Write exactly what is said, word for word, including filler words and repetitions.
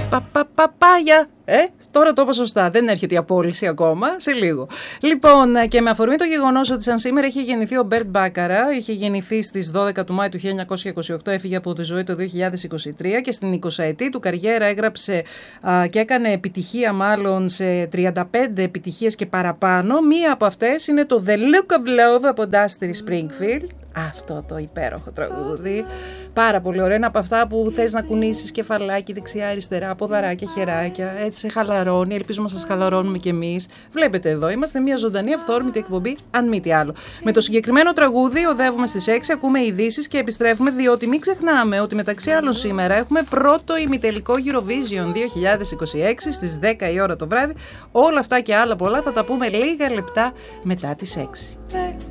Παπαπαπάγια. Ε, τώρα το είπα σωστά. Δεν έρχεται η απόλυση ακόμα. Σε λίγο. Λοιπόν, και με αφορμή το γεγονός ότι σαν σήμερα είχε γεννηθεί ο Μπέρτ Μπάκαρα, είχε γεννηθεί στις δώδεκα του Μάη του χίλια εννιακόσια είκοσι οκτώ, έφυγε από τη ζωή το δύο χιλιάδες είκοσι τρία και στην εικοσαετή του καριέρα έγραψε α, και έκανε επιτυχία μάλλον σε τριάντα πέντε επιτυχίες και παραπάνω. Μία από αυτές είναι το The Look of Love από Dusty Springfield. Αυτό το υπέροχο τραγούδι. Πάρα πολύ ωραίο. Είναι από αυτά που θες να κουνήσεις κεφαλάκι δεξιά-αριστερά, ποδαράκια, χεράκια. Έτσι σε χαλαρώνει. Ελπίζουμε να σας χαλαρώνουμε κι εμείς. Βλέπετε εδώ, είμαστε μια ζωντανή αυθόρμητη εκπομπή, αν μη τι άλλο. Με το συγκεκριμένο τραγούδι οδεύουμε στις έξι, ακούμε ειδήσεις και επιστρέφουμε, διότι μην ξεχνάμε ότι μεταξύ άλλων σήμερα έχουμε πρώτο ημιτελικό Eurovision δύο χιλιάδες είκοσι έξι στις δέκα η ώρα το βράδυ. Όλα αυτά και άλλα πολλά θα τα πούμε λίγα λεπτά μετά τις έξι.